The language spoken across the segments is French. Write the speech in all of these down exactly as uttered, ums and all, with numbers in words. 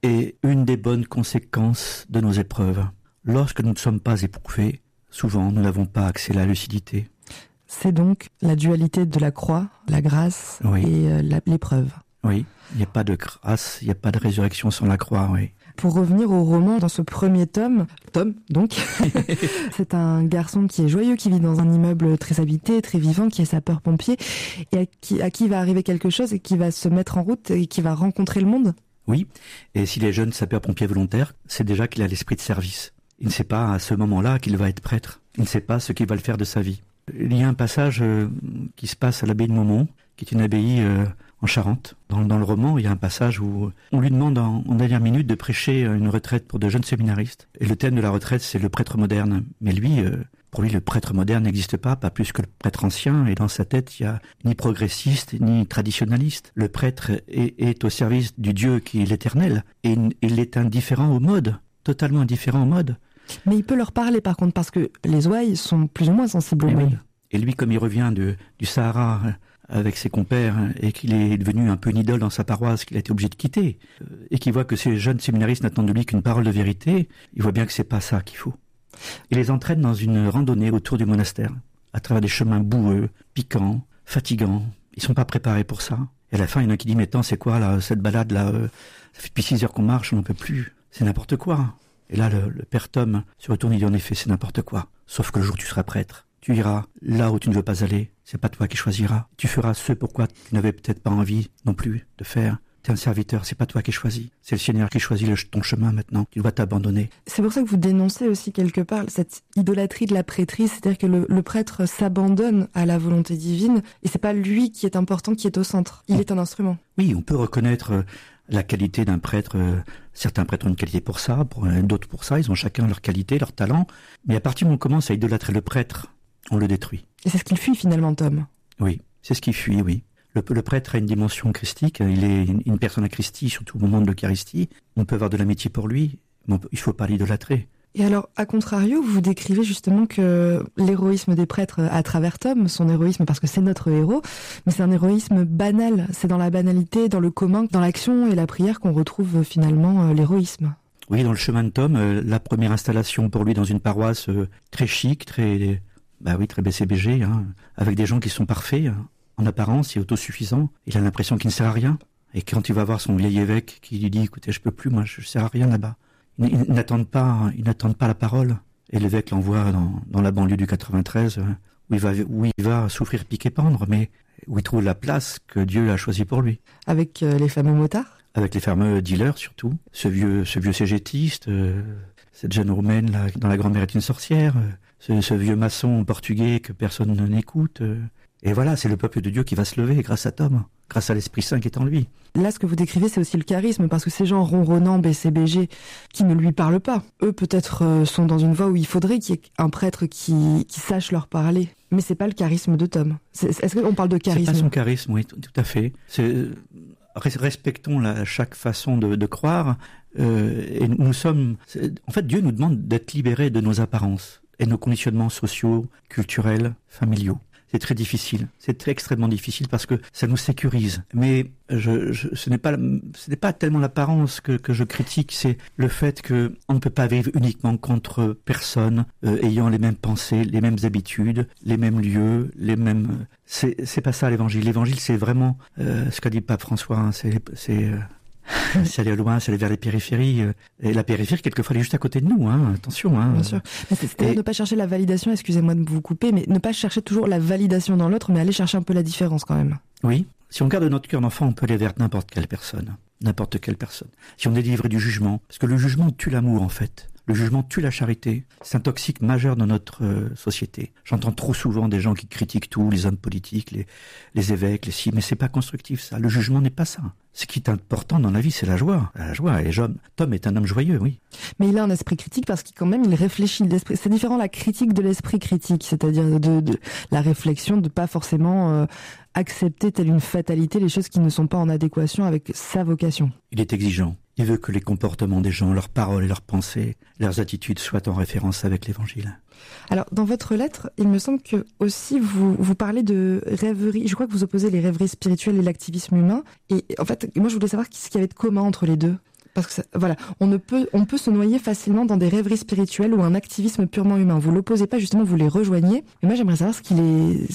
est une des bonnes conséquences de nos épreuves. Lorsque nous ne sommes pas éprouvés, souvent nous n'avons pas accès à la lucidité. C'est donc la dualité de la croix, la grâce oui. et euh, la, l'épreuve. Oui, il n'y a pas de grâce, il n'y a pas de résurrection sans la croix, oui. Pour revenir au roman, dans ce premier tome, Tom donc, c'est un garçon qui est joyeux, qui vit dans un immeuble très habité, très vivant, qui est sapeur-pompier, et à qui, à qui va arriver quelque chose et qui va se mettre en route et qui va rencontrer le monde. Oui, et s'il est jeune sapeur-pompier volontaire, c'est déjà qu'il a l'esprit de service. Il ne sait pas à ce moment-là qu'il va être prêtre. Il ne sait pas ce qu'il va le faire de sa vie. Il y a un passage euh, qui se passe à l'abbaye de Maumont, qui est une abbaye euh, en Charente. Dans, dans le roman, il y a un passage où on lui demande en, en dernière minute de prêcher une retraite pour de jeunes séminaristes. Et le thème de la retraite, c'est le prêtre moderne. Mais lui, euh, pour lui, le prêtre moderne n'existe pas, pas plus que le prêtre ancien. Et dans sa tête, il n'y a ni progressiste, ni traditionnaliste. Le prêtre est, est au service du Dieu qui est l'éternel. Et il est indifférent au mode, totalement indifférent au mode. Mais il peut leur parler par contre, parce que les ouailles sont plus ou moins sensibles au et mode. Oui. Et lui, comme il revient de, du Sahara avec ses compères et qu'il est devenu un peu une idole dans sa paroisse, qu'il a été obligé de quitter, et qu'il voit que ces jeunes séminaristes n'attendent de lui qu'une parole de vérité, il voit bien que c'est pas ça qu'il faut. Il les entraîne dans une randonnée autour du monastère, à travers des chemins boueux, piquants, fatigants. Ils sont pas préparés pour ça. Et à la fin, il y en a qui dit, mais attends, c'est quoi là, cette balade là, euh, ça fait depuis six heures qu'on marche, on n'en peut plus. C'est n'importe quoi. Et là, le, le père Tom se retourne et dit, en effet, c'est n'importe quoi. Sauf que le jour où tu seras prêtre, tu iras là où tu ne veux pas aller. C'est pas toi qui choisiras. Tu feras ce pourquoi tu n'avais peut-être pas envie non plus de faire. T'es un serviteur, c'est pas toi qui choisis. C'est le Seigneur qui choisit le, ton chemin maintenant. Tu dois t'abandonner. C'est pour ça que vous dénoncez aussi quelque part cette idolâtrie de la prêtrise, c'est-à-dire que le, le prêtre s'abandonne à la volonté divine et c'est pas lui qui est important, qui est au centre. Il on, est un instrument. Oui, on peut reconnaître la qualité d'un prêtre. Certains prêtres ont une qualité pour ça, pour, d'autres pour ça. Ils ont chacun leur qualité, leur talent. Mais à partir où on commence à idolâtrer le prêtre, on le détruit. Et c'est ce qu'il fuit finalement, Tom. Oui, c'est ce qu'il fuit, oui. Le, le prêtre a une dimension christique, il est une, une personne à Christi, surtout au moment de l'Eucharistie. On peut avoir de l'amitié pour lui, mais il ne faut pas l'idolâtrer. Et alors, à contrario, vous décrivez justement que l'héroïsme des prêtres à travers Tom, son héroïsme parce que c'est notre héros, mais c'est un héroïsme banal. C'est dans la banalité, dans le commun, dans l'action et la prière qu'on retrouve finalement l'héroïsme. Oui, dans le chemin de Tom, euh, la première installation pour lui dans une paroisse euh, très chic, très, bah oui, très B C B G, hein, avec des gens qui sont parfaits, hein, en apparence et autosuffisants. Il a l'impression qu'il ne sert à rien. Et quand il va voir son vieil évêque qui lui dit, écoutez, je peux plus, moi, je ne sers à rien là-bas. Ils, ils n'attendent pas, ils n'attendent pas la parole. Et l'évêque l'envoie dans, dans la banlieue du quatre-vingt-treize, où il va, où il va souffrir, piquer, pendre, mais où il trouve la place que Dieu a choisie pour lui. Avec euh, les fameux motards? Avec les fameux dealers, surtout. Ce vieux, ce vieux cégétiste, euh, cette jeune roumaine, là, dont la grand-mère est une sorcière, euh, ce, ce vieux maçon portugais que personne n'écoute. Euh, et voilà, c'est le peuple de Dieu qui va se lever grâce à Tom, grâce à l'Esprit Saint qui est en lui. Là, ce que vous décrivez, c'est aussi le charisme, parce que ces gens ronronnants, B C B G, qui ne lui parlent pas, eux, peut-être, euh, sont dans une voie où il faudrait qu'il y ait un prêtre qui, qui sache leur parler. Mais c'est pas le charisme de Tom. C'est, est-ce qu'on parle de charisme? C'est pas son charisme, oui, tout, tout à fait. C'est... Respectons la, chaque façon de, de croire. Euh, et nous sommes... En fait, Dieu nous demande d'être libérés de nos apparences et nos conditionnements sociaux, culturels, familiaux. C'est très difficile. C'est très extrêmement difficile parce que ça nous sécurise. Mais je, je, ce n'est pas, ce n'est pas tellement l'apparence que, que je critique, c'est le fait que on ne peut pas vivre uniquement contre personnes euh, ayant les mêmes pensées, les mêmes habitudes, les mêmes lieux, les mêmes. C'est, c'est pas ça l'Évangile. L'Évangile, c'est vraiment euh, ce qu'a dit le pape François. Hein, c'est, c'est euh, c'est aller loin, c'est aller vers les périphéries. Et la périphérie, quelquefois, elle est juste à côté de nous. Hein. Attention. Hein. Bien sûr. Mais c'est, c'est-à-dire et... ne pas chercher la validation, excusez-moi de vous couper, mais ne pas chercher toujours la validation dans l'autre, mais aller chercher un peu la différence quand même. Oui. Si on garde notre cœur d'enfant, on peut aller vers n'importe quelle personne. N'importe quelle personne. Si on est livré du jugement, parce que le jugement tue l'amour, en fait. Le jugement tue la charité. C'est un toxique majeur dans notre euh, société. J'entends trop souvent des gens qui critiquent tout, les hommes politiques, les, les évêques, les si, mais c'est pas constructif, ça. Le jugement n'est pas ça. Ce qui est important dans la vie, c'est la joie. La joie. Et Tom, Tom est un homme joyeux, oui. Mais il a un esprit critique parce qu'il quand même, il réfléchit. L'esprit, c'est différent la critique de l'esprit critique, c'est-à-dire de, de la réflexion, de pas forcément euh, accepter telle une fatalité les choses qui ne sont pas en adéquation avec sa vocation. Il est exigeant. Il veut que les comportements des gens, leurs paroles et leurs pensées, leurs attitudes soient en référence avec l'Évangile. Alors, dans votre lettre, il me semble que aussi vous, vous parlez de rêverie. Je crois que vous opposez les rêveries spirituelles et l'activisme humain. Et en fait, moi, je voulais savoir ce qu'il y avait de commun entre les deux. Parce que ça, voilà, on ne peut, on peut se noyer facilement dans des rêveries spirituelles ou un activisme purement humain. Vous l'opposez pas, justement, vous les rejoignez. Et moi, j'aimerais savoir ce qu'il est,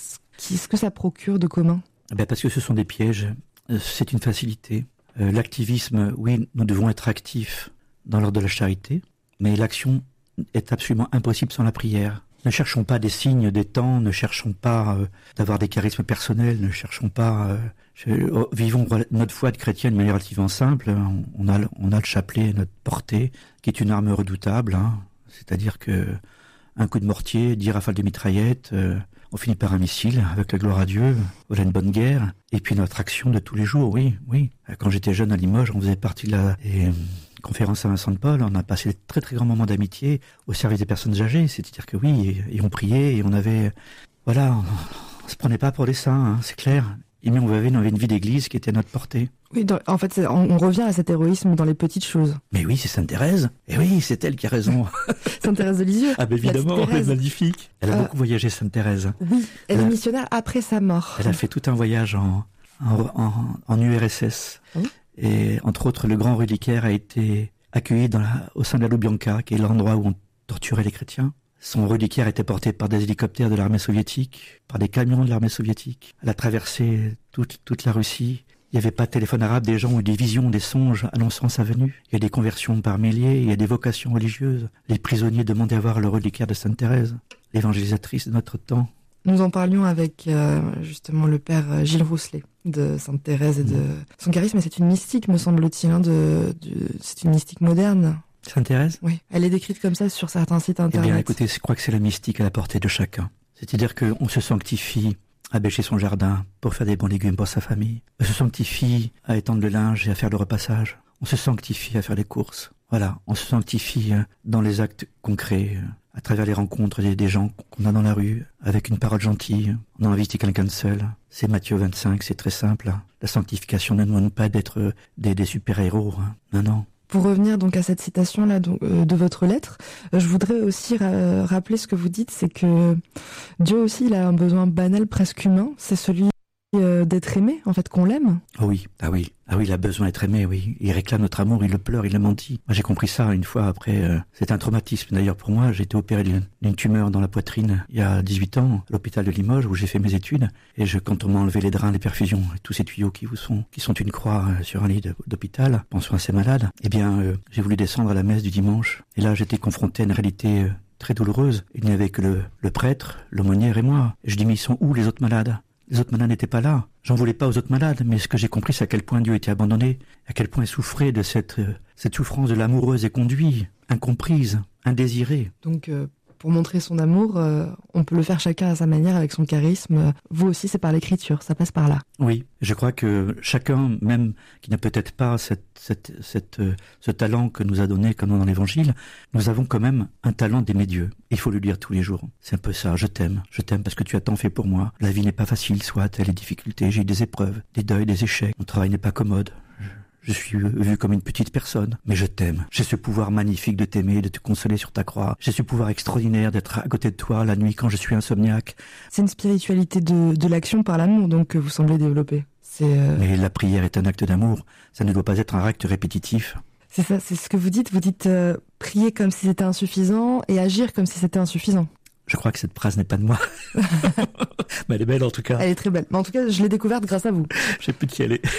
ce que ça procure de commun. Ben parce que ce sont des pièges. C'est une facilité. Euh, l'activisme, oui, nous devons être actifs dans l'ordre de la charité, mais l'action est absolument impossible sans la prière. Ne cherchons pas des signes des temps, ne cherchons pas euh, d'avoir des charismes personnels, ne cherchons pas... Euh, je, oh, vivons notre foi de chrétien de manière relativement simple. On, on, a, on a le chapelet à notre portée, qui est une arme redoutable. Hein. C'est-à-dire que un coup de mortier, dix rafales de mitraillettes, euh, on finit par un missile, avec la gloire à Dieu. Voilà une bonne guerre. Et puis notre action de tous les jours, oui, oui. Quand j'étais jeune à Limoges, on faisait partie de la... Et, conférence à Vincent de Paul, on a passé de très très grands moments d'amitié au service des personnes âgées, c'est-à-dire que oui, et, et on priait, et on avait, voilà, on, on se prenait pas pour des saints, hein, c'est clair, et mais on avait, on avait une vie d'église qui était à notre portée. Oui, dans, en fait, on, on revient à cet héroïsme dans les petites choses. Mais oui, c'est Sainte Thérèse, et oui, c'est elle qui a raison. Sainte Thérèse de Lisieux. Ah ben évidemment, elle est magnifique. Elle a euh, beaucoup voyagé, Sainte Thérèse. Oui, elle, elle est a, missionnaire après sa mort. Elle a fait tout un voyage en, en, en, en U R S S, oui. Et entre autres, le grand reliquaire a été accueilli dans la, au sein de la Lubyanka, qui est l'endroit où on torturait les chrétiens. Son reliquaire était porté par des hélicoptères de l'armée soviétique, par des camions de l'armée soviétique. Elle a traversé toute, toute la Russie. Il n'y avait pas de téléphone arabe, des gens ont eu des visions, des songes annonçant sa venue. Il y a des conversions par milliers, il y a des vocations religieuses. Les prisonniers demandaient à voir le reliquaire de Sainte Thérèse, l'évangélisatrice de notre temps. Nous en parlions avec euh, justement le père Gilles Rousselet de Sainte Thérèse et de son charisme, mais c'est une mystique, me semble-t-il, hein, de, de, c'est une mystique moderne. Sainte Thérèse ? Oui, elle est décrite comme ça sur certains sites internet. Eh bien, écoutez, je crois que c'est la mystique à la portée de chacun. C'est-à-dire qu'on se sanctifie à bêcher son jardin pour faire des bons légumes pour sa famille. On se sanctifie à étendre le linge et à faire le repassage. On se sanctifie à faire les courses. Voilà, on se sanctifie dans les actes concrets, à travers les rencontres des, des gens qu'on a dans la rue, avec une parole gentille. On a invité quelqu'un de seul. C'est Matthieu vingt-cinq, c'est très simple. La sanctification ne demande pas d'être des, des super-héros. Hein. Non, non. Pour revenir donc à cette citation-là de, de votre lettre, je voudrais aussi ra- rappeler ce que vous dites, c'est que Dieu aussi, il a un besoin banal, presque humain, c'est celui euh, d'être aimé, en fait, qu'on l'aime. Oh oui, ah oui, ah oui, il a besoin d'être aimé, oui. Il réclame notre amour, il le pleure, il le mentit. Moi, j'ai compris ça une fois après. Euh, c'est un traumatisme d'ailleurs pour moi. J'ai été opéré d'une, d'une tumeur dans la poitrine il y a dix-huit ans, à l'hôpital de Limoges, où j'ai fait mes études. Et je, quand on m'a enlevé les drains, les perfusions, tous ces tuyaux qui vous sont, qui sont une croix euh, sur un lit de, d'hôpital, pensant à ces malades, eh bien, euh, j'ai voulu descendre à la messe du dimanche. Et là, j'étais confronté à une réalité euh, très douloureuse. Il n'y avait que le, le prêtre, l'aumônière et moi. Et je dis, mais ils sont où les autres malades ? Les autres malades n'étaient pas là. J'en voulais pas aux autres malades, mais ce que j'ai compris, c'est à quel point Dieu était abandonné, à quel point il souffrait de cette, euh, cette souffrance de l'amoureuse éconduit, incomprise, indésirée. Donc, euh, pour montrer son amour, euh, on peut le faire chacun à sa manière, avec son charisme. Vous aussi, c'est par l'écriture, ça passe par là. Oui, je crois que chacun, même qui n'a peut-être pas cette, cette, cette, euh, ce talent que nous a donné comme dans l'Évangile, nous avons quand même un talent d'aimer Dieu. Il faut le dire tous les jours. C'est un peu ça, je t'aime, je t'aime parce que tu as tant fait pour moi. La vie n'est pas facile, soit elle les difficultés, j'ai eu des épreuves, des deuils, des échecs. Mon travail n'est pas commode. Je suis vu comme une petite personne, mais je t'aime. J'ai ce pouvoir magnifique de t'aimer, de te consoler sur ta croix. J'ai ce pouvoir extraordinaire d'être à côté de toi la nuit quand je suis insomniaque. C'est une spiritualité de, de l'action par l'amour, donc, que vous semblez développer. C'est euh... Mais la prière est un acte d'amour. Ça ne doit pas être un acte répétitif. C'est ça, c'est ce que vous dites. Vous dites euh, prier comme si c'était insuffisant et agir comme si c'était insuffisant. Je crois que cette phrase n'est pas de moi. Mais elle est belle en tout cas. Elle est très belle. Mais en tout cas, je l'ai découverte grâce à vous. J'ai pu y aller.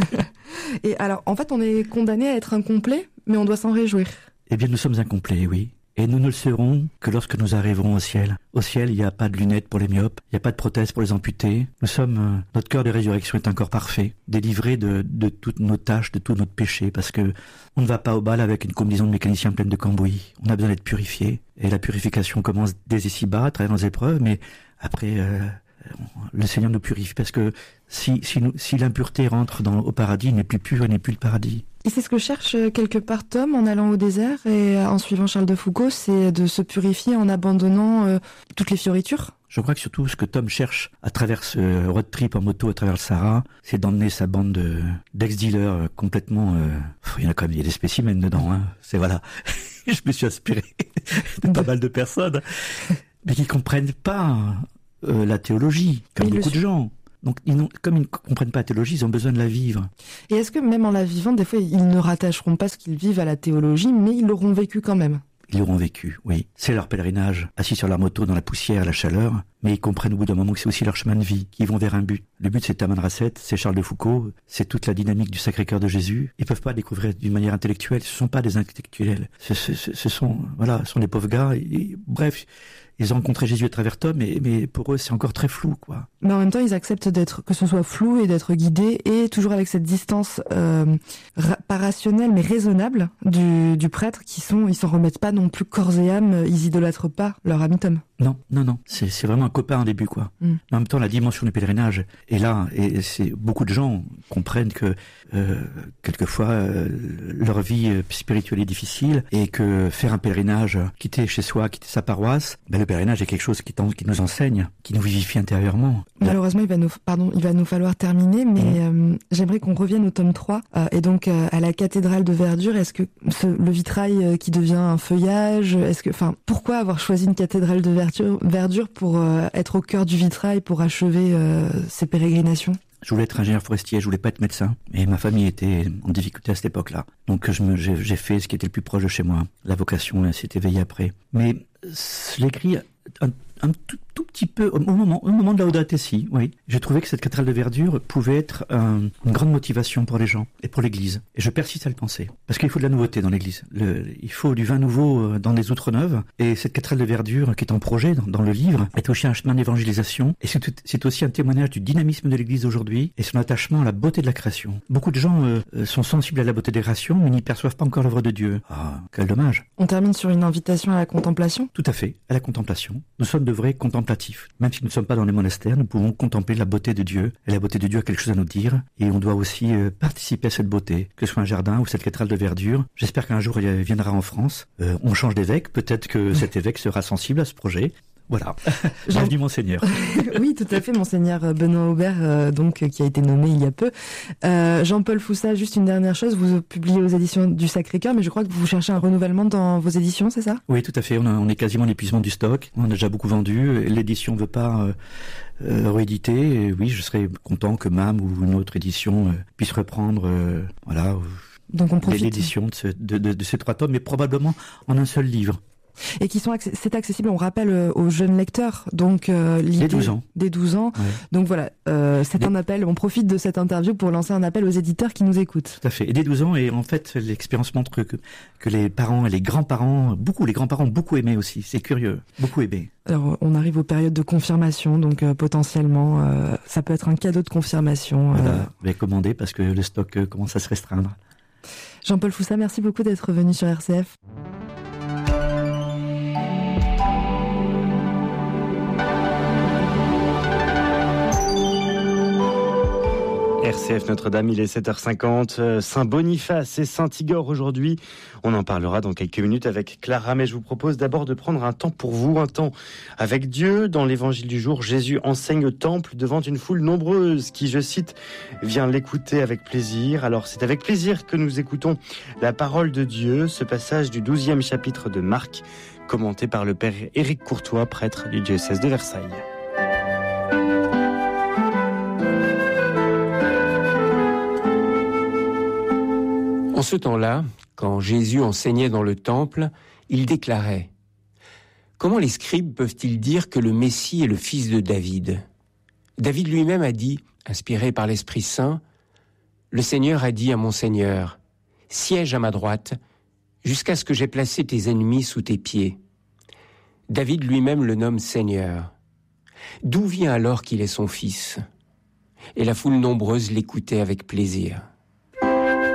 Et alors, en fait, on est condamné à être incomplet, mais on doit s'en réjouir. Eh bien, nous sommes incomplets, oui. Et nous ne le serons que lorsque nous arriverons au ciel. Au ciel, il n'y a pas de lunettes pour les myopes, il n'y a pas de prothèses pour les amputés. Nous sommes, euh, notre cœur de résurrection est un corps parfait, délivré de, de toutes nos tâches, de tout notre péché, parce que on ne va pas au bal avec une combinaison de mécanicien pleine de cambouis. On a besoin d'être purifié. Et la purification commence dès ici-bas, à travers nos épreuves, mais après, euh, le Seigneur nous purifie, parce que si, si, nous, si l'impureté rentre dans, au paradis, il n'est plus pur, il n'est plus le paradis. Et c'est ce que cherche quelque part Tom en allant au désert et en suivant Charles de Foucault, c'est de se purifier en abandonnant euh, toutes les fioritures. Je crois que surtout ce que Tom cherche à travers ce road trip en moto à travers le Sahara, c'est d'emmener sa bande de, d'ex-dealers complètement... Euh, il y en a quand même, il y a des spécimens dedans, hein. C'est voilà. Je me suis inspiré de pas mal de personnes, mais qui comprennent pas euh, la théologie, comme mais beaucoup de gens. Donc, ils n'ont, comme ils ne comprennent pas la théologie, ils ont besoin de la vivre. Et est-ce que même en la vivant, des fois, ils ne rattacheront pas ce qu'ils vivent à la théologie, mais ils l'auront vécu quand même? Ils l'auront vécu, oui. C'est leur pèlerinage, assis sur leur moto dans la poussière, la chaleur, mais ils comprennent au bout d'un moment que c'est aussi leur chemin de vie, qu'ils vont vers un but. Le but, c'est Taman Rasset, c'est Charles de Foucault, c'est toute la dynamique du Sacré-Cœur de Jésus. Ils peuvent pas découvrir d'une manière intellectuelle, ce sont pas des intellectuels. Ce, ce, ce sont, voilà, ce sont des pauvres gars, et, et, bref, ils ont rencontré Jésus à travers Tom, mais, mais pour eux, c'est encore très flou, quoi. Mais en même temps, ils acceptent d'être, que ce soit flou et d'être guidés, et toujours avec cette distance, euh, ra- pas rationnelle, mais raisonnable du, du prêtre, qui sont, ils s'en remettent pas non plus corps et âme, ils idolâtrent pas leur ami Tom. Non, non, non, c'est, c'est vraiment un copain au début, quoi. Mm. En même temps, la dimension du pèlerinage est là, et c'est, beaucoup de gens comprennent que, euh, quelquefois, euh, leur vie spirituelle est difficile, et que faire un pèlerinage, quitter chez soi, quitter sa paroisse, ben, le pèlerinage est quelque chose qui, qui nous enseigne, qui nous vivifie intérieurement. Malheureusement, il va nous, pardon, il va nous falloir terminer, mais mmh. euh, j'aimerais qu'on revienne au tome trois, euh, et donc euh, à la cathédrale de verdure. Est-ce que ce, le vitrail euh, qui devient un feuillage, est-ce que, enfin, pourquoi avoir choisi une cathédrale de verdure, verdure pour euh, être au cœur du vitrail, pour achever euh, ces pérégrinations? Je voulais être ingénieur forestier, je voulais pas être médecin. Et ma famille était en difficulté à cette époque-là. Donc je me, j'ai, j'ai fait ce qui était le plus proche de chez moi. La vocation s'est éveillée après. Mais je l'ai écrit un, un tout, tout petit peu au moment, au moment de la Laudato Si, oui. J'ai trouvé que cette cathédrale de verdure pouvait être un, une grande motivation pour les gens et pour l'Église. Et je persiste à le penser. Parce qu'il faut de la nouveauté dans l'Église. Le, il faut du vin nouveau dans des outres neuves. Et cette cathédrale de verdure qui est en projet dans, dans le livre est aussi un chemin d'évangélisation. Et c'est, c'est aussi un témoignage du dynamisme de l'Église aujourd'hui et son attachement à la beauté de la création. Beaucoup de gens euh, sont sensibles à la beauté des créations, mais n'y perçoivent pas encore l'œuvre de Dieu. Ah, quel dommage. On termine sur une invitation à la contemplation? Tout à fait, à la contemplation. Nous sommes de vrais contemplatifs. Même si nous ne sommes pas dans les monastères, nous pouvons contempler la beauté de Dieu. Et la beauté de Dieu a quelque chose à nous dire. Et on doit aussi euh, participer à cette beauté, que ce soit un jardin ou cette cathédrale de verdure. J'espère qu'un jour il viendra en France. Euh, on change d'évêque. Peut-être que cet évêque sera sensible à ce projet. Voilà. Bienvenue, Monseigneur. Oui, tout à fait, Monseigneur Benoît Aubert, euh, donc, qui a été nommé il y a peu. Euh, Jean-Paul Foussat, juste une dernière chose, vous publiez aux éditions du Sacré-Cœur, mais je crois que vous cherchez un renouvellement dans vos éditions, c'est ça? Oui, tout à fait. On, a, on est quasiment à l'épuisement du stock. On a déjà beaucoup vendu. L'édition ne veut pas euh, euh, rééditer. Et oui, je serais content que M A M ou une autre édition euh, puisse reprendre, euh, voilà, donc on profite. l'édition de, ce, de, de, de ces trois tomes, mais probablement en un seul livre. Et qui sont acc- c'est accessible, on rappelle, euh, aux jeunes lecteurs, donc euh, dès douze ans. Dès douze ans. Ouais. Donc voilà, euh, c'est dès... un appel, on profite de cette interview pour lancer un appel aux éditeurs qui nous écoutent. Tout à fait. Et dès douze ans, et en fait, l'expérience montre que, que les parents et les grands-parents, beaucoup, les grands-parents ont beaucoup aimé aussi. C'est curieux, beaucoup aimé. Alors, on arrive aux périodes de confirmation, donc euh, potentiellement, euh, ça peut être un cadeau de confirmation. Voilà, euh... mais commandez parce que le stock euh, commence à se restreindre. Jean-Paul Foussat, merci beaucoup d'être venu sur R C F. R C F Notre-Dame, il est sept heures cinquante. Saint-Boniface et Saint-Igor aujourd'hui. On en parlera dans quelques minutes avec Clara, mais je vous propose d'abord de prendre un temps pour vous, un temps avec Dieu. Dans l'évangile du jour, Jésus enseigne au temple devant une foule nombreuse qui, je cite, vient l'écouter avec plaisir. Alors c'est avec plaisir que nous écoutons la parole de Dieu, ce passage du douzième chapitre de Marc, commenté par le père Éric Courtois, prêtre du diocèse de Versailles. En ce temps-là, quand Jésus enseignait dans le temple, il déclarait « Comment les scribes peuvent-ils dire que le Messie est le fils de David ? David lui-même a dit, inspiré par l'Esprit Saint, « Le Seigneur a dit à mon Seigneur, siège à ma droite, jusqu'à ce que j'aie placé tes ennemis sous tes pieds. » David lui-même le nomme Seigneur. D'où vient alors qu'il est son fils ? Et la foule nombreuse l'écoutait avec plaisir.